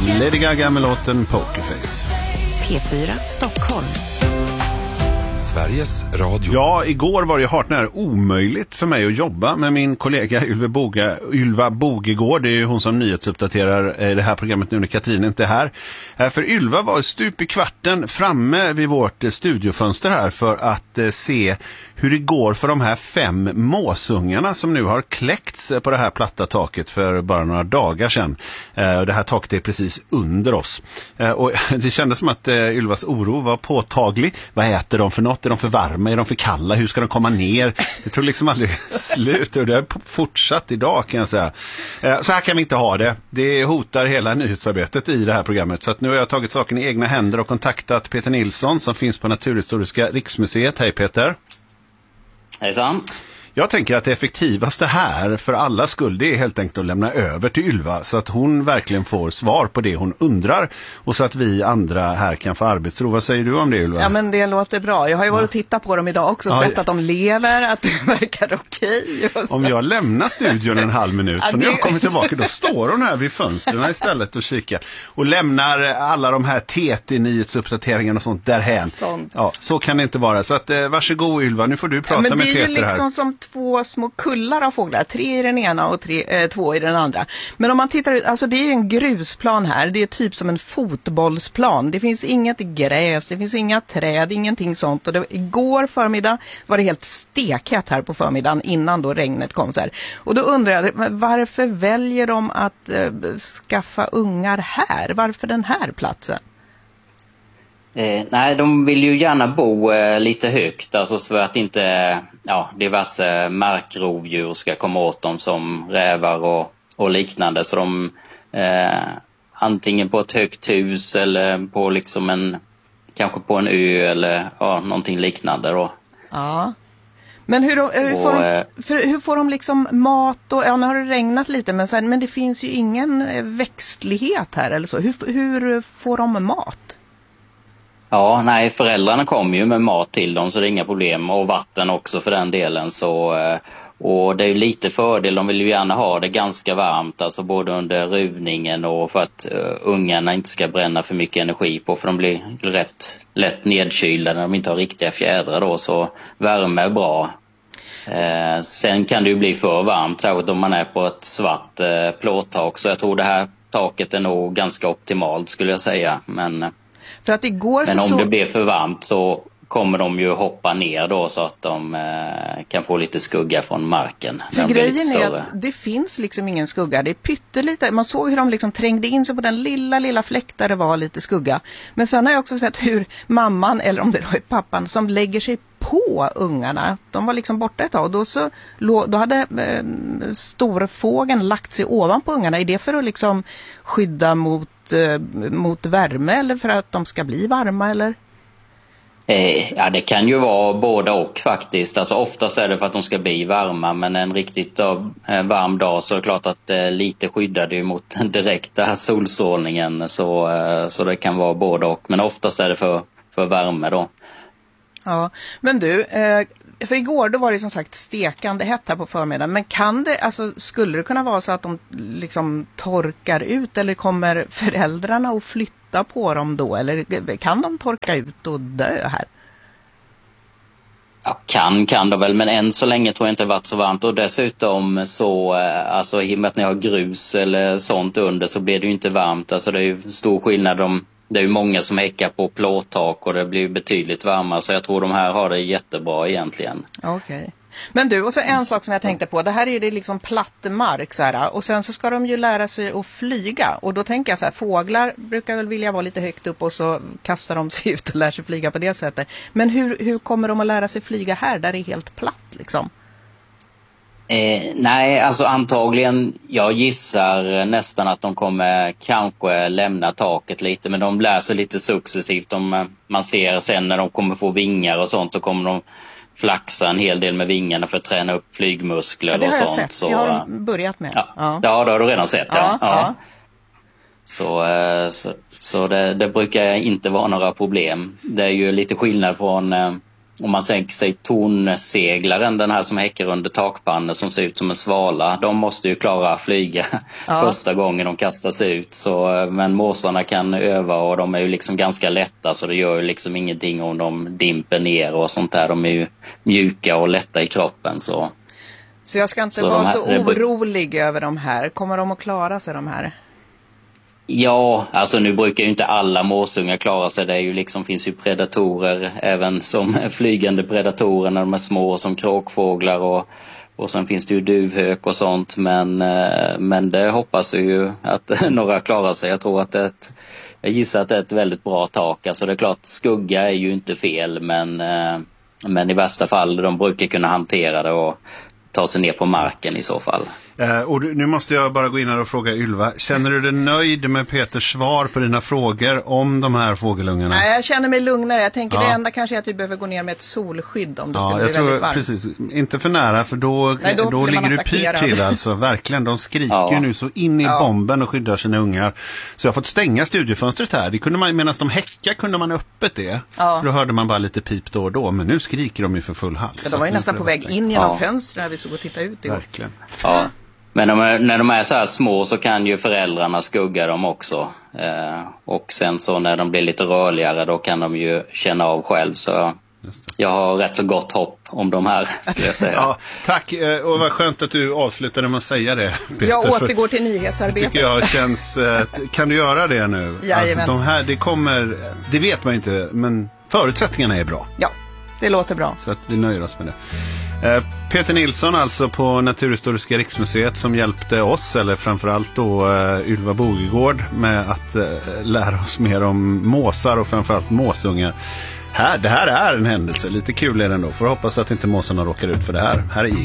Lady Gaga med låten Pokerface. P4 Stockholm. Sveriges Radio. Ja, igår var det hart när omöjligt för mig att jobba med min kollega Ylva Bogegård. Det är ju hon som nyhetsuppdaterar det här programmet nu när Katrin inte är här. För Ylva var stup i kvarten framme vid vårt studiofönster här för att se hur det går för de här 5 måsungarna som nu har kläckts på det här platta taket för bara några dagar sedan. Det här taket är precis under oss. Och det kändes som att Ylvas oro var påtaglig. Vad äter de för något? Är de för varma? Är de för kalla? Hur ska de komma ner? Det tog liksom aldrig slut och det har fortsatt idag kan jag säga. Så här kan vi inte ha det. Det hotar hela nyhetsarbetet i det här programmet. Så att nu har jag tagit saken i egna händer och kontaktat Peter Nilsson som finns på Naturhistoriska Riksmuseet. Hej Peter. Hejsan. Jag tänker att det effektivaste här för alla skull det är helt enkelt att lämna över till Ylva så att hon verkligen får svar på det hon undrar och så att vi andra här kan få arbetsro. Vad säger du om det Ylva? Ja men det låter bra. Jag har ju varit och tittat på dem idag också och sett att de lever, att det verkar okej. Om jag lämnar studion en halv minut så när jag kommer tillbaka då står hon här vid fönstren istället och kikar och lämnar alla de här TT-nyhetsuppdateringarna och sånt därhän. Ja, så kan det inte vara. Så att varsågod Ylva, nu får du prata med Peter här. Men det är ju liksom som 2 små kullar av fåglar, 3 i den ena och 2 i den andra. Men om man tittar ut, alltså det är ju en grusplan här, det är typ som en fotbollsplan. Det finns inget gräs, det finns inga träd, ingenting sånt. Och igår förmiddag var det helt stekhett här på förmiddagen innan då regnet kom så här. Och då undrar jag, varför väljer de att skaffa ungar här? Varför den här platsen? Nej, de vill ju gärna bo lite högt, alltså för att inte diverse markrovdjur ska komma åt dem som rävar och liknande. Så de antingen på ett högt hus eller på liksom kanske på en ö eller någonting liknande då. Ja. Men hur får de liksom mat och, nu har det regnat lite men det finns ju ingen växtlighet här eller så. Hur får de mat? Ja, nej, föräldrarna kommer ju med mat till dem så det är inga problem. Och vatten också för den delen. Och det är ju lite fördel, de vill ju gärna ha det ganska varmt. Alltså både under ruvningen och för att ungarna inte ska bränna för mycket energi på. För de blir rätt lätt nedkylda när de inte har riktiga fjädrar då. Så värme är bra. Sen kan det ju bli för varmt, särskilt om man är på ett svart plåttak. Så jag tror det här taket är nog ganska optimalt skulle jag säga. Men om det blir för varmt så kommer de ju hoppa ner då så att de kan få lite skugga från marken. För grejen är att det finns liksom ingen skugga. Det är pyttelite. Man såg hur de liksom trängde in sig på den lilla fläck där det var lite skugga. Men sen har jag också sett hur mamman, eller om det då är pappan, som lägger sig på ungarna. De var liksom borta ett tag. Då hade storfågeln lagt sig ovanpå ungarna. Är det för att liksom skydda mot värme eller för att de ska bli varma eller? Ja, det kan ju vara båda och faktiskt. Alltså oftast är det för att de ska bli varma, men en riktigt varm dag så är det klart att lite skyddar det mot den direkta solstrålningen så det kan vara båda och. Men oftast är det för värme då. Ja, men du, för igår då var det som sagt stekande hett här på förmiddagen. Men skulle det kunna vara så att de liksom torkar ut eller kommer föräldrarna att flytta på dem då? Eller kan de torka ut och dö här? Ja, kan det väl, men än så länge tror jag inte det varit så varmt. Och dessutom så, alltså i och med att ni har grus eller sånt under så blir det ju inte varmt. Alltså det är ju stor skillnad det är ju många som häckar på plåttak och det blir betydligt varmare. Så jag tror de här har det jättebra egentligen. Okej. Men du, och så en sak som jag tänkte på. Det här är ju liksom platt mark så här. Och sen så ska de ju lära sig att flyga. Och då tänker jag så här, fåglar brukar väl vilja vara lite högt upp och så kastar de sig ut och lär sig flyga på det sättet. Men hur kommer de att lära sig flyga här där det är helt platt liksom? Nej, alltså antagligen, jag gissar nästan att de kommer kanske lämna taket lite, men de lär sig lite successivt. Man ser sen när de kommer få vingar och sånt så kommer de flaxa en hel del med vingarna för att träna upp flygmuskler och sånt. Det har jag sett, det har de börjat med. Ja, det har du redan sett. Ja. Så det brukar inte vara några problem. Det är ju lite skillnad från om man tänker sig tornseglaren, den här som häckar under takpannor som ser ut som en svala, de måste ju klara flyga första gången de kastas ut. Så, men måsarna kan öva och de är ju liksom ganska lätta, så det gör ju liksom ingenting om de dimper ner och sånt där. De är ju mjuka och lätta i kroppen. Så jag ska inte vara så orolig över de här. Kommer de att klara sig, de här? Ja, alltså nu brukar ju inte alla måsungar klara sig. Det är ju liksom, finns ju predatorer även som flygande predatorer när de är små, som kråkfåglar och sen finns det ju duvhök och sånt. Men det hoppas vi ju att några klarar sig. Jag tror att jag gissar att det är ett väldigt bra tak. Alltså det är klart, skugga är ju inte fel, men i värsta fall de brukar kunna hantera det och ta sig ner på marken i så fall. Och nu måste jag bara gå in här och fråga Ylva. Känner du dig nöjd med Peters svar på dina frågor om de här fågelungarna? Nej, jag känner mig lugnare. Jag tänker det enda kanske är att vi behöver gå ner med ett solskydd om det skulle bli väldigt varmt. Precis. Inte för nära, för då ligger du pyrt till alltså. Verkligen, de skriker nu så in i bomben och skyddar sina ungar. Så jag har fått stänga studiefönstret här. Det kunde man, medan de häckar kunde man öppet det. För då hörde man bara lite pip då och då. Men nu skriker de ju för full hals. Ja, de var ju nästan på väg in genom fönstret när vi såg och tittade ut igår. Verkligen. Ja. Men när de är så här små så kan ju föräldrarna skugga dem också. Och sen så när de blir lite rörligare, då kan de ju känna av själv. Så jag har rätt så gott hopp om de här, skulle jag säga. Ja, tack, och vad skönt att du avslutade med att säga det, Peter. Jag återgår till nyhetsarbetet. Det tycker jag känns... Kan du göra det nu? Jajamän. Alltså, de här, det vet man inte, men förutsättningarna är bra. Ja, det låter bra. Så att vi nöjer oss med det. Peter Nilsson alltså på Naturhistoriska riksmuseet som hjälpte oss, eller framförallt då Ylva Bogegård, med att lära oss mer om måsar och framförallt måsungar. Det här är en händelse, lite kul är det ändå. Får hoppas att inte måsarna råkar ut för det här. Här är